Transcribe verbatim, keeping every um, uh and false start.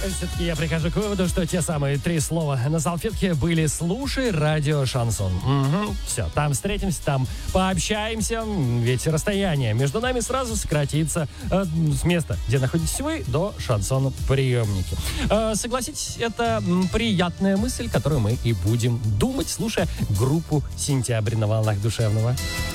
Все-таки я прихожу к выводу, что те самые три слова на салфетке были «слушай радио Шансон». Угу, все, там встретимся, там пообщаемся, ведь расстояние между нами сразу сократится э, с места, где находитесь вы, до шансон-приемники. Э, согласитесь, это м, приятная мысль, которую мы и будем думать, слушая группу «Сентябрь» на волнах душевного.